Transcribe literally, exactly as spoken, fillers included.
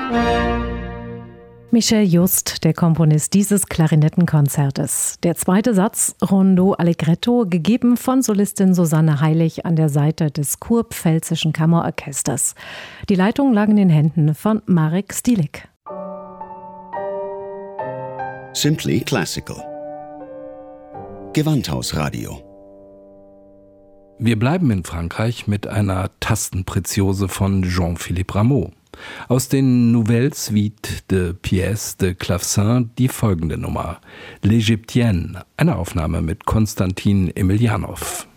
Michel Just, der Komponist dieses Klarinettenkonzertes. Der zweite Satz, Rondo Allegretto, gegeben von Solistin Susanne Heilig an der Seite des Kurpfälzischen Kammerorchesters. Die Leitung lag in den Händen von Marek Stilik. Simply Classical. Gewandhausradio. Wir bleiben in Frankreich mit einer Tastenpreziose von Jean-Philippe Rameau. Aus den Nouvelles Suites de Pièces de Clavecin die folgende Nummer, L'Égyptienne, eine Aufnahme mit Konstantin Emiljanov.